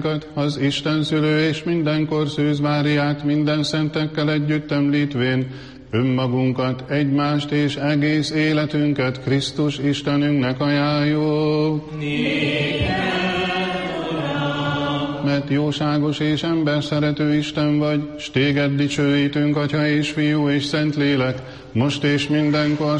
az Isten szülő és mindenkor Szűz Máriát minden szentekkel együtt említvén, önmagunkat, egymást és egész életünket Krisztus Istenünknek ajánljuk. Mert jóságos és emberszerető Isten vagy, s téged dicsőítünk, Atya és Fiú és Szentlélek, most és mindenkor,